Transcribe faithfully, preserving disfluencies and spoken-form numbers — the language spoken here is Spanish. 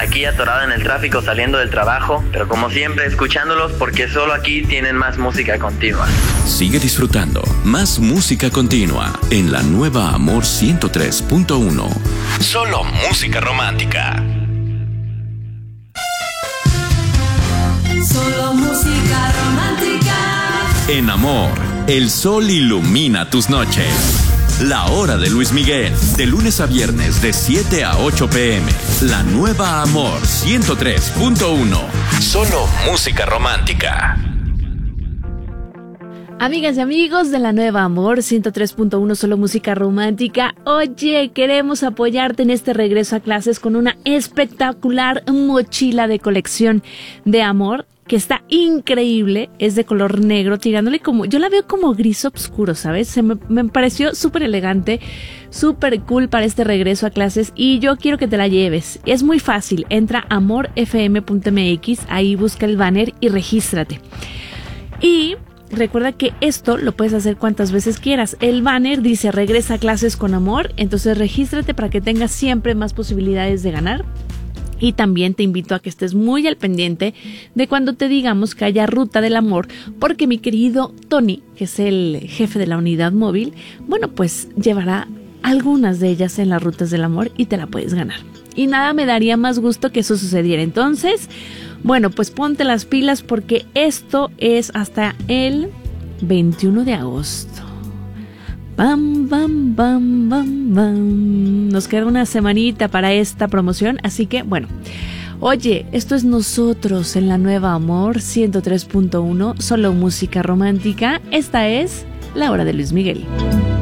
aquí atorado en el tráfico saliendo del trabajo, pero como siempre escuchándolos porque solo aquí tienen más música continua. Sigue disfrutando más música continua en la nueva Amor ciento tres punto uno. Solo música romántica. Solo música romántica. En Amor, el sol ilumina tus noches. La hora de Luis Miguel, de lunes a viernes de siete a ocho pm. La nueva Amor ciento tres punto uno. Solo música romántica. Amigas y amigos de la nueva Amor ciento tres punto uno, solo música romántica. Oye, queremos apoyarte en este regreso a clases con una espectacular mochila de colección de Amor que está increíble. Es de color negro, tirándole como, yo la veo como gris oscuro, ¿sabes? Se me, me pareció súper elegante, súper cool para este regreso a clases y yo quiero que te la lleves. Es muy fácil, entra a amor f m punto m x, ahí busca el banner y regístrate. Y recuerda que esto lo puedes hacer cuantas veces quieras. El banner dice regresa a clases con Amor, entonces regístrate para que tengas siempre más posibilidades de ganar. Y también te invito a que estés muy al pendiente de cuando te digamos que haya ruta del amor, porque mi querido Tony, que es el jefe de la unidad móvil, bueno, pues llevará algunas de ellas en las rutas del amor y te la puedes ganar. Y nada me daría más gusto que eso sucediera. Entonces, bueno, pues ponte las pilas porque esto es hasta el veintiuno de agosto. Bam, bam, bam, bam, bam. Nos queda una semanita para esta promoción, así que bueno. Oye, esto es nosotros en la nueva Amor ciento tres punto uno, solo música romántica. Esta es la hora de Luis Miguel.